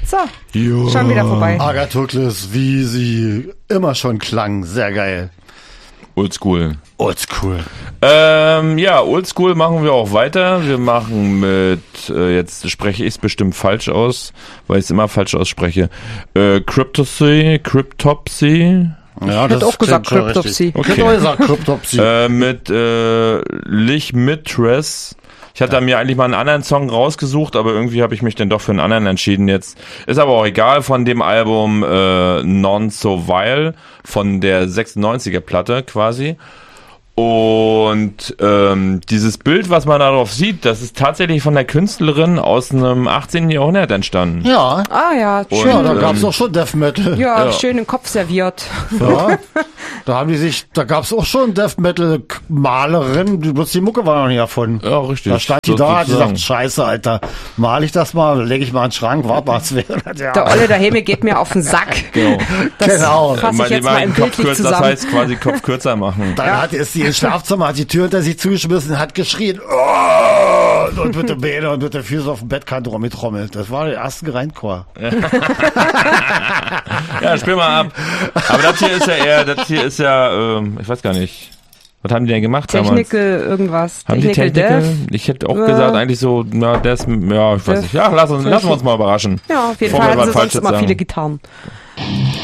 So, Jo. schon wieder vorbei. Agathokles, wie sie immer schon klang. Sehr geil. Oldschool. Oldschool. Oldschool machen wir auch weiter. Wir machen mit, jetzt spreche ich es bestimmt falsch aus, weil ich es immer falsch ausspreche. Cryptopsy. Ja, Ich hätte auch gesagt Cryptopsy. Okay. Ich hätte auch gesagt Cryptopsy. Mit Lich Mistress. Ich hatte mir eigentlich mal einen anderen Song rausgesucht, aber irgendwie habe ich mich dann doch für einen anderen entschieden jetzt. Ist aber auch egal, von dem Album Non So Vile, von der 96er Platte quasi. Und dieses Bild, was man darauf sieht, das ist tatsächlich von der Künstlerin aus einem 18. Jahrhundert entstanden. Ja. Ah ja, Und, schön. Da gab's auch schon Death Metal. Ja, schön im Kopf serviert. Ja. Da gab's auch schon Death Metal Malerin, bloß die Mucke war noch nicht erfunden. Ja, richtig. Da stand die da, hat gesagt, scheiße, Alter, mal ich das mal, lege ich mal in den Schrank, warte mal, es wäre ja. Der Olle daheim geht mir auf den Sack. Genau. Das Genau. fasse ich jetzt mal im bildlich Das zusammen. heißt quasi Kopf kürzer machen. Dann ist sie ins Schlafzimmer, hat die Tür hinter sich zugeschmissen, hat geschrien, oh! Und mit den Beinen und mit den Füßen auf dem Bettkant rumgetrommelt. Das war der erste Grindcore. Ja, spiel mal ab. Aber das hier ist ja, ich weiß gar nicht. Was haben die denn gemacht Technical irgendwas. damals? Haben die Technical Technical? Death. Ich hätte auch gesagt, eigentlich so, ich weiß nicht. Ja, lassen wir uns mal überraschen. Ja, auf jeden Bevor Fall wir hatten was sie sonst Falsches immer sagen. viele Gitarren.